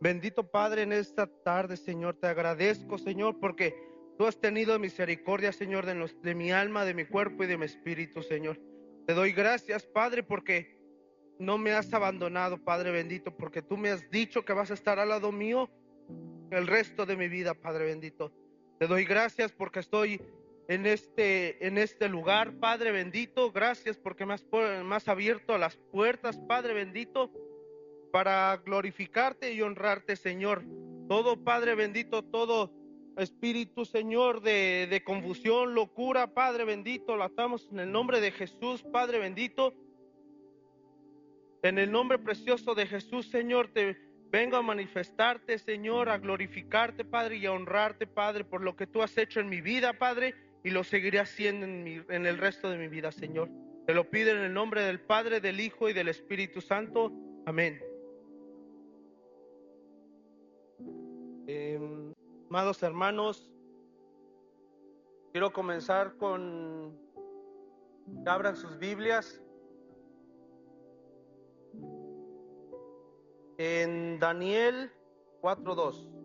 Bendito Padre, en esta tarde, Señor, te agradezco, Señor, porque tú has tenido misericordia, Señor, de mi alma, de mi cuerpo y de mi espíritu, Señor. Te doy gracias, Padre, porque no me has abandonado, Padre bendito, porque tú me has dicho que vas a estar al lado mío el resto de mi vida, Padre bendito. Te doy gracias porque estoy en este lugar, Padre bendito. Gracias porque me has abierto las puertas, Padre bendito, para glorificarte y honrarte, Señor. Todo, Padre bendito, todo espíritu, Señor, de confusión, locura, Padre bendito, lo atamos en el nombre de Jesús, Padre bendito. En el nombre precioso de Jesús, Señor, te vengo a manifestarte, Señor, a glorificarte, Padre, y a honrarte, Padre, por lo que tú has hecho en mi vida, Padre, y lo seguiré haciendo en el resto de mi vida, Señor. Te lo pido en el nombre del Padre, del Hijo y del Espíritu Santo. Amén. Amados hermanos, quiero comenzar con que abran sus Biblias en Daniel 4:2.